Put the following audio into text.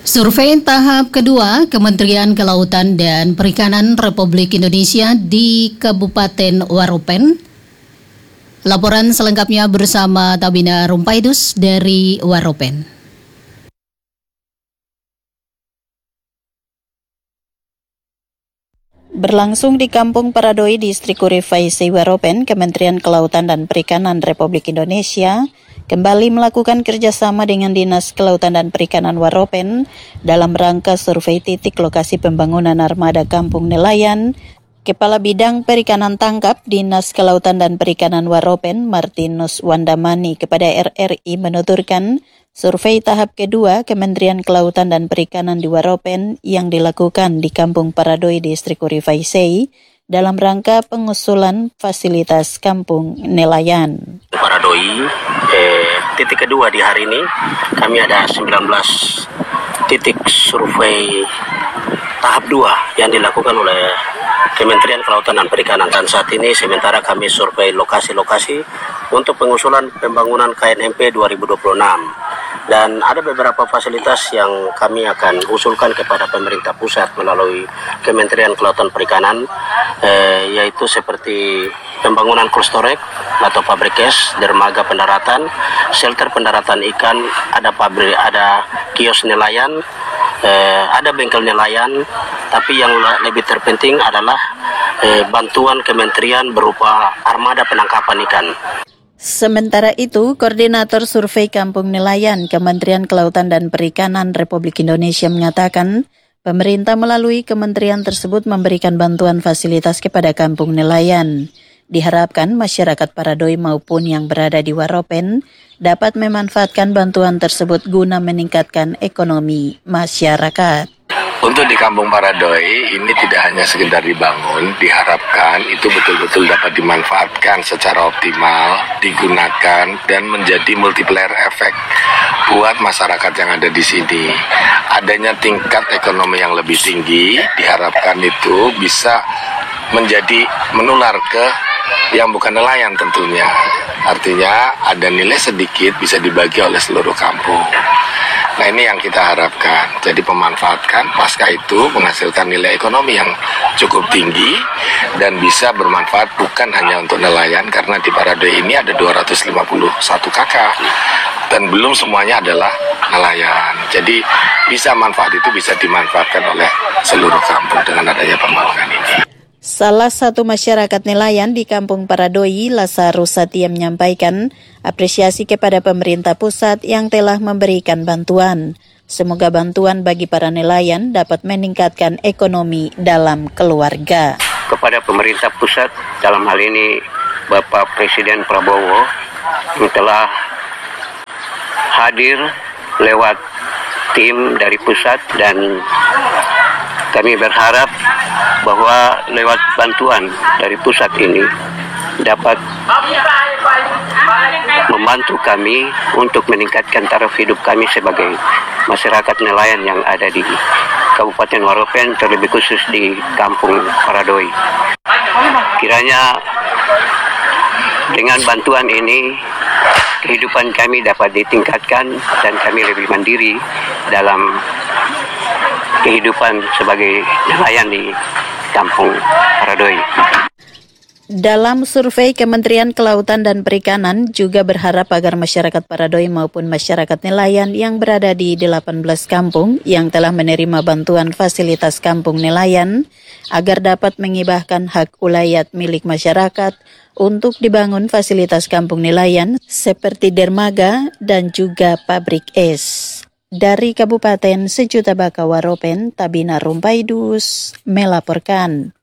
Survei tahap kedua Kementerian Kelautan dan Perikanan Republik Indonesia di Kabupaten Waropen. Laporan selengkapnya bersama Tabina Rumpaidus dari Waropen. Berlangsung di Kampung Paradoi, Distrik Kurifaisi, Waropen, Kementerian Kelautan dan Perikanan Republik Indonesia kembali melakukan kerjasama dengan Dinas Kelautan dan Perikanan Waropen dalam rangka survei titik lokasi pembangunan armada kampung nelayan. Kepala Bidang Perikanan Tangkap Dinas Kelautan dan Perikanan Waropen, Martinus Wandamani, kepada RRI menuturkan survei tahap kedua Kementerian Kelautan dan Perikanan di Waropen yang dilakukan di Kampung Paradoi, Distrik Kurifaisi dalam rangka pengusulan fasilitas kampung nelayan. Paradoi, titik kedua di hari ini, kami ada 19 titik survei tahap 2 yang dilakukan oleh Kementerian Kelautan dan Perikanan, dan saat ini sementara kami survei lokasi-lokasi untuk pengusulan pembangunan KNMP 2026. Dan ada beberapa fasilitas yang kami akan usulkan kepada pemerintah pusat melalui Kementerian Kelautan Perikanan, yaitu seperti pembangunan cold storage atau pabrik es, dermaga pendaratan, shelter pendaratan ikan, ada pabrik, ada kios nelayan, ada bengkel nelayan, tapi yang lebih terpenting adalah bantuan kementerian berupa armada penangkapan ikan. Sementara itu, Koordinator Survei Kampung Nelayan Kementerian Kelautan dan Perikanan Republik Indonesia mengatakan, pemerintah melalui kementerian tersebut memberikan bantuan fasilitas kepada kampung nelayan. Diharapkan masyarakat Paradoi maupun yang berada di Waropen dapat memanfaatkan bantuan tersebut guna meningkatkan ekonomi masyarakat. Untuk di Kampung Paradoi ini tidak hanya sekedar dibangun, diharapkan itu betul-betul dapat dimanfaatkan secara optimal, digunakan dan menjadi multiplier efek buat masyarakat yang ada di sini. Adanya tingkat ekonomi yang lebih tinggi, diharapkan itu bisa menjadi menular ke yang bukan nelayan tentunya. Artinya ada nilai sedikit bisa dibagi oleh seluruh kampung. Nah, ini yang kita harapkan. Jadi pemanfaatkan, pasca itu menghasilkan nilai ekonomi yang cukup tinggi dan bisa bermanfaat bukan hanya untuk nelayan, karena di Paradoi ini ada 251 kakak dan belum semuanya adalah nelayan. Jadi bisa manfaat itu bisa dimanfaatkan oleh seluruh kampung dengan adanya pembangunan ini. Salah satu masyarakat nelayan di Kampung Paradoi, Lazarus Satya, menyampaikan apresiasi kepada pemerintah pusat yang telah memberikan bantuan. Semoga bantuan bagi para nelayan dapat meningkatkan ekonomi dalam keluarga. Kepada pemerintah pusat, dalam hal ini Bapak Presiden Prabowo yang telah hadir lewat tim dari pusat, dan kami berharap bahwa lewat bantuan dari pusat ini dapat membantu kami untuk meningkatkan taraf hidup kami sebagai masyarakat nelayan yang ada di Kabupaten Waropen, terlebih khusus di Kampung Paradoi. Kiranya dengan bantuan ini kehidupan kami dapat ditingkatkan dan kami lebih mandiri dalam kehidupan sebagai nelayan di Kampung Paradoi. Dalam survei Kementerian Kelautan dan Perikanan juga berharap agar masyarakat Paradoi maupun masyarakat nelayan yang berada di 18 kampung yang telah menerima bantuan fasilitas kampung nelayan agar dapat mengibahkan hak ulayat milik masyarakat untuk dibangun fasilitas kampung nelayan seperti dermaga dan juga pabrik es. Dari Kabupaten Sejuta Baka Waropen, Tabina Rumpaidus melaporkan.